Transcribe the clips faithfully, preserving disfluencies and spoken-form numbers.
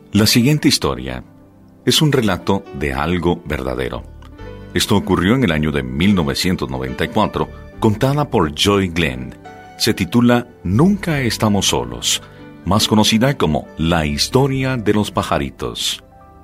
La siguiente historia es un relato de algo verdadero. Esto ocurrió en el año de mil novecientos noventa y cuatro, contada por Joy Glenn. Se titula Nunca estamos solos, más conocida como La historia de los pajaritos.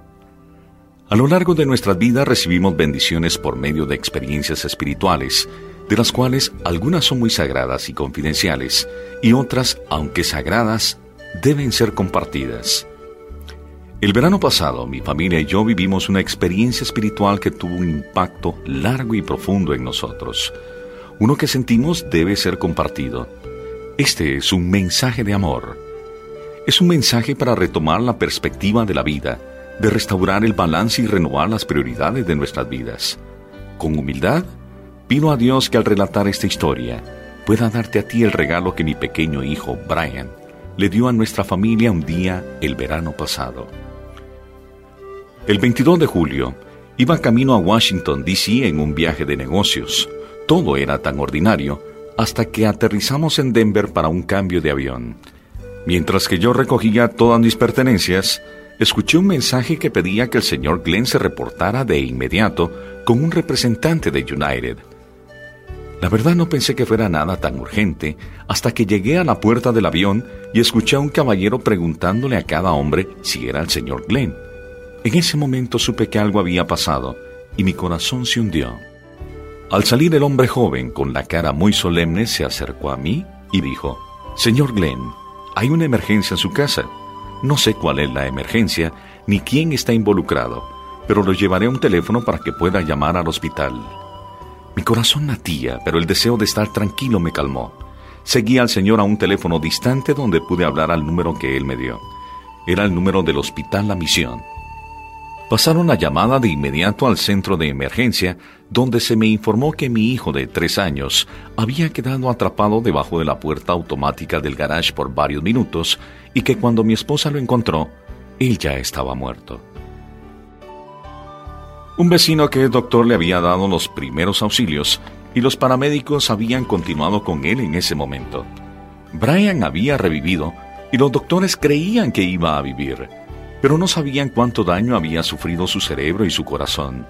A lo largo de nuestras vidas recibimos bendiciones por medio de experiencias espirituales, de las cuales algunas son muy sagradas y confidenciales, y otras, aunque sagradas, deben ser compartidas. El verano pasado, mi familia y yo vivimos una experiencia espiritual que tuvo un impacto largo y profundo en nosotros. Uno que sentimos debe ser compartido. Este es un mensaje de amor. Es un mensaje para retomar la perspectiva de la vida, de restaurar el balance y renovar las prioridades de nuestras vidas. Con humildad, pido a Dios que al relatar esta historia, pueda darte a ti el regalo que mi pequeño hijo, Brian, le dio a nuestra familia un día el verano pasado. El veintidós de julio, iba camino a Washington, D C en un viaje de negocios. Todo era tan ordinario hasta que aterrizamos en Denver para un cambio de avión. Mientras que yo recogía todas mis pertenencias, escuché un mensaje que pedía que el señor Glenn se reportara de inmediato con un representante de United. La verdad no pensé que fuera nada tan urgente hasta que llegué a la puerta del avión y escuché a un caballero preguntándole a cada hombre si era el señor Glenn. En ese momento supe que algo había pasado y mi corazón se hundió. Al salir el hombre joven con la cara muy solemne se acercó a mí y dijo: «Señor Glenn, hay una emergencia en su casa. No sé cuál es la emergencia ni quién está involucrado, pero lo llevaré a un teléfono para que pueda llamar al hospital». Mi corazón latía, pero el deseo de estar tranquilo me calmó. Seguí al señor a un teléfono distante donde pude hablar al número que él me dio. Era el número del Hospital La Misión. Pasaron la llamada de inmediato al centro de emergencia, donde se me informó que mi hijo de tres años había quedado atrapado debajo de la puerta automática del garage por varios minutos y que cuando mi esposa lo encontró, él ya estaba muerto. Un vecino que es doctor le había dado los primeros auxilios y los paramédicos habían continuado con él en ese momento. Brian había revivido y los doctores creían que iba a vivir, pero no sabían cuánto daño había sufrido su cerebro y su corazón.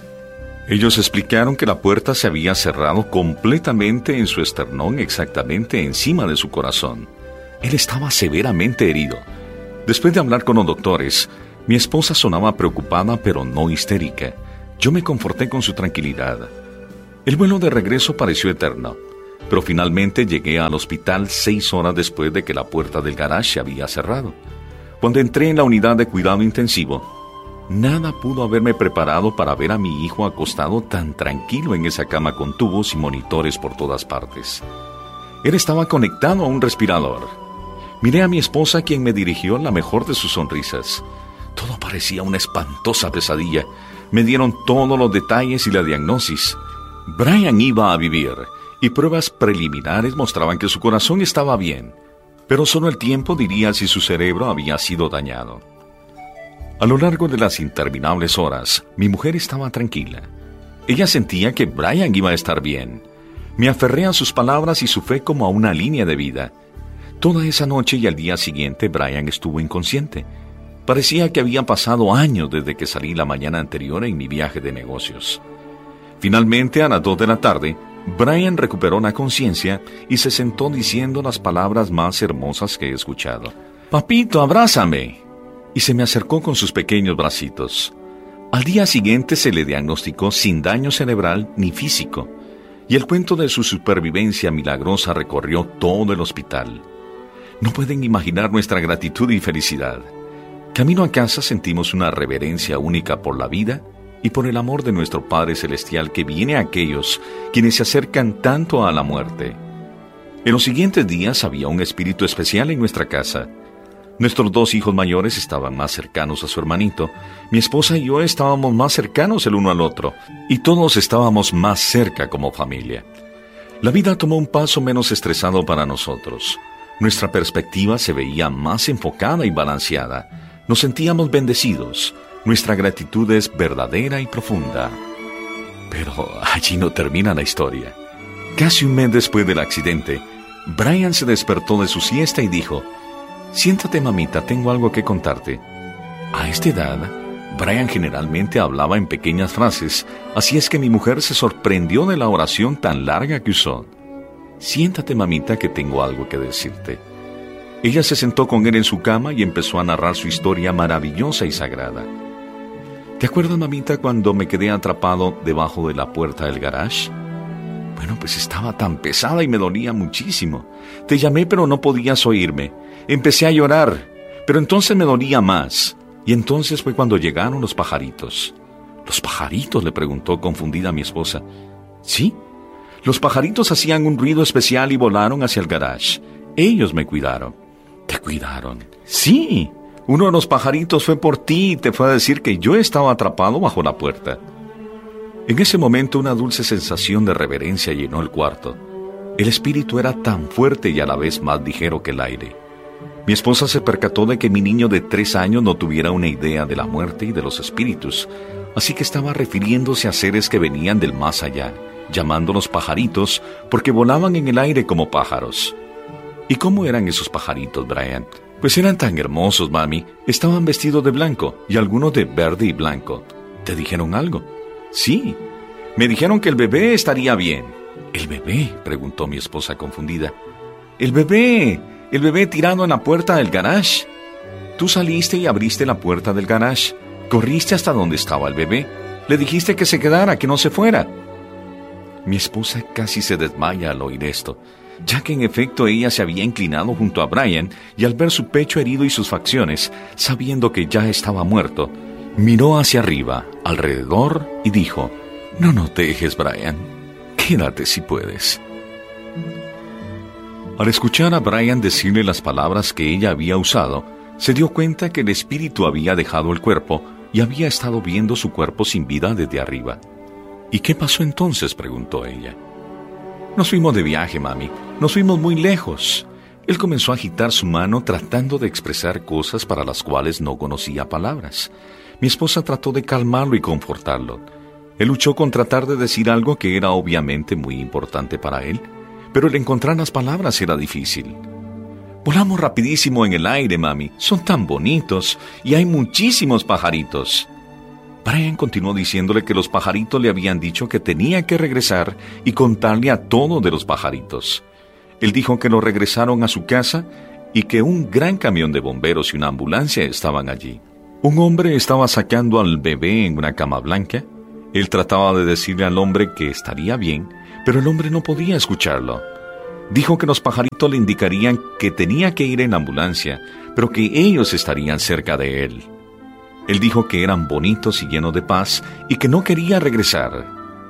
Ellos explicaron que la puerta se había cerrado completamente en su esternón, exactamente encima de su corazón. Él estaba severamente herido. Después de hablar con los doctores, mi esposa sonaba preocupada pero no histérica. Yo me conforté con su tranquilidad. El vuelo de regreso pareció eterno, pero finalmente llegué al hospital seis horas después de que la puerta del garage se había cerrado. Cuando entré en la unidad de cuidado intensivo, nada pudo haberme preparado para ver a mi hijo acostado tan tranquilo en esa cama con tubos y monitores por todas partes. Él estaba conectado a un respirador. Miré a mi esposa, quien me dirigió la mejor de sus sonrisas. Todo parecía una espantosa pesadilla. Me dieron todos los detalles y la diagnosis. Brian iba a vivir, y pruebas preliminares mostraban que su corazón estaba bien, pero solo el tiempo diría si su cerebro había sido dañado. A lo largo de las interminables horas, mi mujer estaba tranquila. Ella sentía que Brian iba a estar bien. Me aferré a sus palabras y su fe como a una línea de vida. Toda esa noche y al día siguiente, Brian estuvo inconsciente. Parecía que habían pasado años desde que salí la mañana anterior en mi viaje de negocios. Finalmente, a las dos de la tarde, Brian recuperó la conciencia y se sentó diciendo las palabras más hermosas que he escuchado. «Papito, abrázame». Y se me acercó con sus pequeños bracitos. Al día siguiente se le diagnosticó sin daño cerebral ni físico, y el cuento de su supervivencia milagrosa recorrió todo el hospital. No pueden imaginar nuestra gratitud y felicidad. Camino a casa sentimos una reverencia única por la vida y por el amor de nuestro Padre Celestial que viene a aquellos quienes se acercan tanto a la muerte. En los siguientes días había un espíritu especial en nuestra casa. Nuestros dos hijos mayores estaban más cercanos a su hermanito, mi esposa y yo estábamos más cercanos el uno al otro, y todos estábamos más cerca como familia. La vida tomó un paso menos estresado para nosotros. Nuestra perspectiva se veía más enfocada y balanceada. Nos sentíamos bendecidos. Nuestra gratitud es verdadera y profunda. Pero allí no termina la historia. Casi un mes después del accidente, Brian se despertó de su siesta y dijo: «Siéntate, mamita, tengo algo que contarte». A esta edad, Brian generalmente hablaba en pequeñas frases, así es que mi mujer se sorprendió de la oración tan larga que usó. Siéntate, mamita, que tengo algo que decirte. Ella se sentó con él en su cama y empezó a narrar su historia maravillosa y sagrada. ¿Te acuerdas, mamita, cuando me quedé atrapado debajo de la puerta del garage? Bueno, pues estaba tan pesada y me dolía muchísimo. Te llamé, pero no podías oírme. Empecé a llorar, pero entonces me dolía más. Y entonces fue cuando llegaron los pajaritos. ¿Los pajaritos?, le preguntó confundida mi esposa. Sí, los pajaritos hacían un ruido especial y volaron hacia el garage. Ellos me cuidaron. ¿Te cuidaron? Sí, uno de los pajaritos fue por ti y te fue a decir que yo estaba atrapado bajo la puerta. En ese momento una dulce sensación de reverencia llenó el cuarto. El espíritu era tan fuerte y a la vez más ligero que el aire. Mi esposa se percató de que mi niño de tres años no tuviera una idea de la muerte y de los espíritus, así que estaba refiriéndose a seres que venían del más allá, llamándolos pajaritos porque volaban en el aire como pájaros. ¿Y cómo eran esos pajaritos, Brian? Pues eran tan hermosos, mami. Estaban vestidos de blanco y algunos de verde y blanco. ¿Te dijeron algo? Sí, me dijeron que el bebé estaría bien. ¿El bebé?, preguntó mi esposa confundida. ¡El bebé! El bebé tirado en la puerta del garage. Tú saliste y abriste la puerta del garage. Corriste hasta donde estaba el bebé. Le dijiste que se quedara, que no se fuera. Mi esposa casi se desmaya al oír esto, ya que en efecto ella se había inclinado junto a Brian y al ver su pecho herido y sus facciones, sabiendo que ya estaba muerto, miró hacia arriba, alrededor y dijo: «No nos dejes, Brian. Quédate si puedes». Al escuchar a Brian decirle las palabras que ella había usado, se dio cuenta que el espíritu había dejado el cuerpo y había estado viendo su cuerpo sin vida desde arriba. «¿Y qué pasó entonces?», preguntó ella. «Nos fuimos de viaje, mami. Nos fuimos muy lejos». Él comenzó a agitar su mano tratando de expresar cosas para las cuales no conocía palabras. Mi esposa trató de calmarlo y confortarlo. Él luchó con tratar de decir algo que era obviamente muy importante para él, pero el encontrar las palabras era difícil. «Volamos rapidísimo en el aire, mami. Son tan bonitos y hay muchísimos pajaritos». Brian continuó diciéndole que los pajaritos le habían dicho que tenía que regresar y contarle a todo de los pajaritos. Él dijo que lo regresaron a su casa y que un gran camión de bomberos y una ambulancia estaban allí. Un hombre estaba sacando al bebé en una cama blanca. Él trataba de decirle al hombre que estaría bien, pero el hombre no podía escucharlo. Dijo que los pajaritos le indicarían que tenía que ir en la ambulancia, pero que ellos estarían cerca de él. Él dijo que eran bonitos y llenos de paz y que no quería regresar.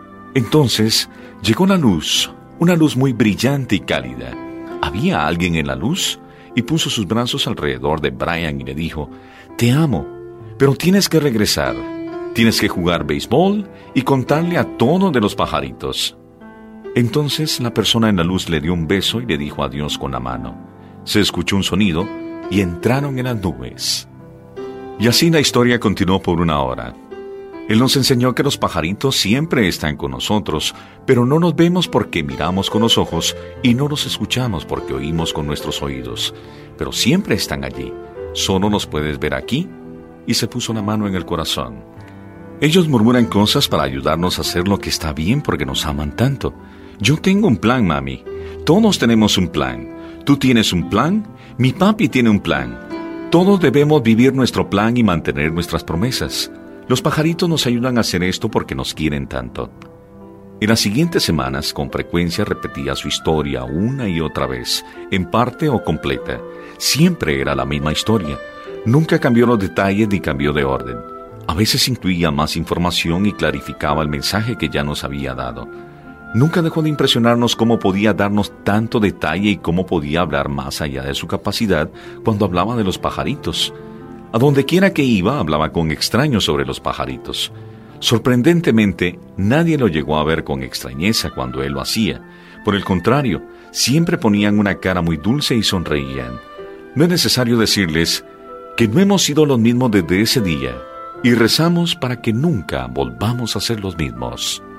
Entonces llegó la luz, una luz muy brillante y cálida. Había alguien en la luz y puso sus brazos alrededor de Brian y le dijo: «Te amo, pero tienes que regresar. Tienes que jugar béisbol y contarle a todos de los pajaritos». Entonces la persona en la luz le dio un beso y le dijo adiós con la mano. Se escuchó un sonido y entraron en las nubes. Y así la historia continuó por una hora. Él nos enseñó que los pajaritos siempre están con nosotros, pero no nos vemos porque miramos con los ojos y no los escuchamos porque oímos con nuestros oídos. Pero siempre están allí. Solo los puedes ver aquí. Y se puso la mano en el corazón. Ellos murmuran cosas para ayudarnos a hacer lo que está bien porque nos aman tanto. Yo tengo un plan, mami. Todos tenemos un plan. Tú tienes un plan. Mi papi tiene un plan. Todos debemos vivir nuestro plan y mantener nuestras promesas. Los pajaritos nos ayudan a hacer esto porque nos quieren tanto. En las siguientes semanas, con frecuencia repetía su historia una y otra vez, en parte o completa. Siempre era la misma historia. Nunca cambió los detalles ni cambió de orden. A veces incluía más información y clarificaba el mensaje que ya nos había dado. Nunca dejó de impresionarnos cómo podía darnos tanto detalle y cómo podía hablar más allá de su capacidad cuando hablaba de los pajaritos. A donde quiera que iba, hablaba con extraños sobre los pajaritos. Sorprendentemente, nadie lo llegó a ver con extrañeza cuando él lo hacía. Por el contrario, siempre ponían una cara muy dulce y sonreían. No es necesario decirles que no hemos sido los mismos desde ese día y rezamos para que nunca volvamos a ser los mismos.